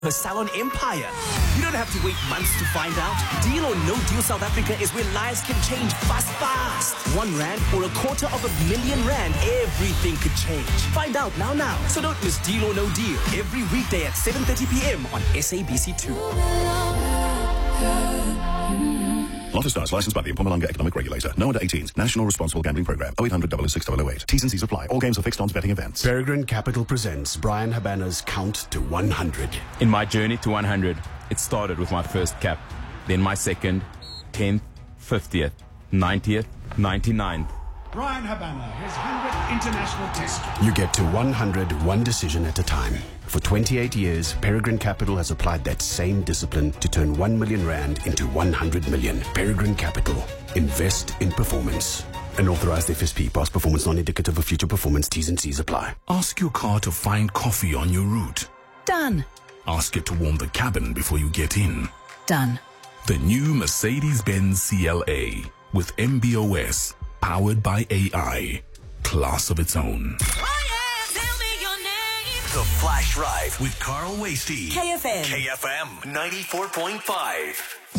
her salon empire. You don't have to wait months to find out. Deal or No Deal South Africa is where lives can change fast. R1 or R250,000, everything could change. Find out now. So don't miss Deal or No Deal every weekday at 7:30 p.m. on SABC2. Lotto Stars, licensed by the Mpumalanga Economic Regulator. No under 18s. National Responsible Gambling Program. 0800 006 008. T's and C's apply. All games are fixed odds betting events. Peregrine Capital presents Brian Habana's Count to 100. In my journey to 100, it started with my first cap, then my second, 10th, 50th, 90th, 99th. Brian Habana, his 100th international test. You get to 100 one decision at a time. For 28 years, Peregrine Capital has applied that same discipline to turn 1 million rand into 100 million. Peregrine Capital. Invest in performance. An authorized FSP. Past performance non-indicative of future performance. T's and C's apply. Ask your car to find coffee on your route. Done. Ask it to warm the cabin before you get in. Done. The new Mercedes-Benz CLA with MBOS, powered by AI. Class of its own. The Flash Drive With Carl Wasty. KFM. KFM 94.5.